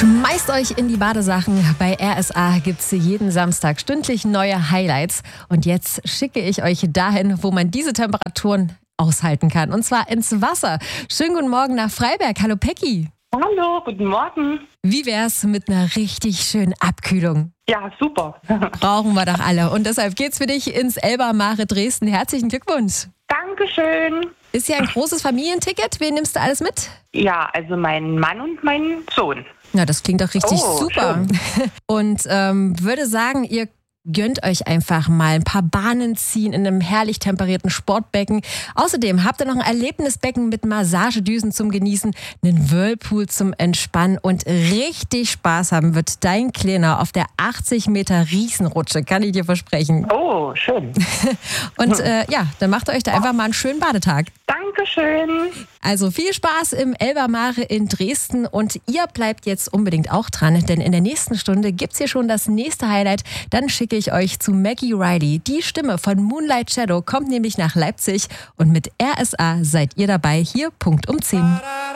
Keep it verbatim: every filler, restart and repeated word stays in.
Schmeißt euch in die Badesachen. Bei R S A gibt's jeden Samstag stündlich neue Highlights. Und jetzt schicke ich euch dahin, wo man diese Temperaturen aushalten kann. Und zwar ins Wasser. Schönen guten Morgen nach Freiberg. Hallo Pecki. Hallo, guten Morgen. Wie wär's mit einer richtig schönen Abkühlung? Ja, super. Brauchen wir doch alle. Und deshalb geht's für dich ins Elba Mare Dresden. Herzlichen Glückwunsch. Dankeschön. Ist ja ein großes Familienticket. Wen nimmst du alles mit? Ja, also mein Mann und mein Sohn. Na, das klingt doch richtig Oh, super. Und ähm, würde sagen, ihr gönnt euch einfach mal ein paar Bahnen ziehen in einem herrlich temperierten Sportbecken. Außerdem habt ihr noch ein Erlebnisbecken mit Massagedüsen zum Genießen, einen Whirlpool zum Entspannen und richtig Spaß haben wird dein Kleiner auf der achtzig Meter Riesenrutsche, kann ich dir versprechen. Oh, schön. Und äh, ja, dann macht euch da einfach mal einen schönen Badetag. Dankeschön. Also viel Spaß im Elba Mare in Dresden und ihr bleibt jetzt unbedingt auch dran, denn in der nächsten Stunde gibt's hier schon das nächste Highlight. Dann schicke ich euch zu Maggie Riley. Die Stimme von Moonlight Shadow kommt nämlich nach Leipzig und mit R S A seid ihr dabei hier Punkt um zehn.